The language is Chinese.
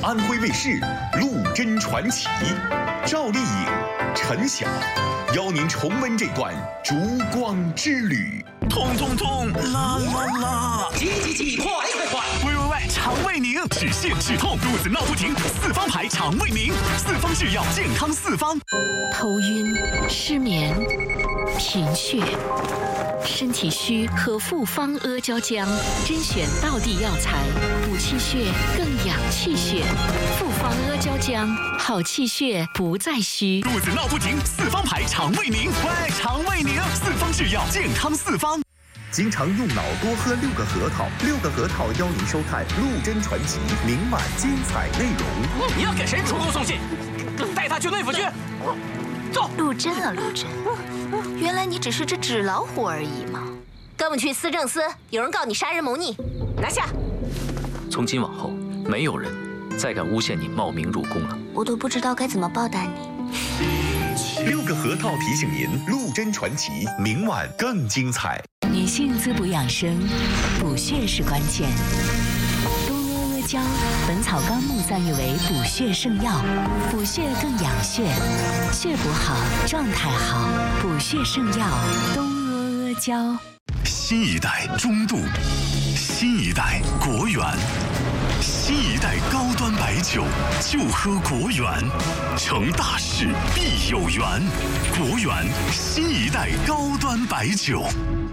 安徽卫视《陆贞传奇》，赵丽颖、陈晓邀您重温这段烛光之旅。 痛痛痛，啦啦啦！ 急，快！ 喂，肠胃宁，止泻止痛，肚子闹不停，四方牌肠胃宁，四方制药，健康四方。 头晕、失眠、贫血。身体虚喝复方阿胶浆，甄选道地药材，补气血更养气血。复方阿胶浆，好气血不再虚。 肚子闹不停，四方牌肠胃宁，喂，肠胃宁，四方制药，健康四方。 经常用脑，多喝6个核桃。6个核桃邀您收看《陆贞传奇》明晚精彩内容。 你要给谁出宫送信？带他去内府去。走。 陆贞啊，陆贞，原来你只是只纸老虎而已嘛！ 跟我们去司政司，有人告你杀人谋逆，拿下！ 从今往后，没有人再敢诬陷你冒名入宫了。 我都不知道该怎么报答你。 6个核桃提醒您，《陆贞传奇》明晚更精彩。 女性滋补养生，补血是关键。东阿阿胶，《本草纲目》赞誉为补血圣药，补血更养血，血补好，状态好，补血圣药东阿阿胶。 新一代中度，新一代国源，新一代高端白酒就喝国源，成大事必有缘。国源新一代高端白酒。